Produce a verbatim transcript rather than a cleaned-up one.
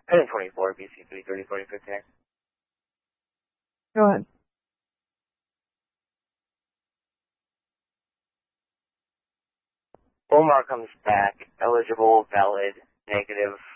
ten twenty-four, B C three thirty forty fifteen. Go ahead. Omar comes back, eligible, valid, negative,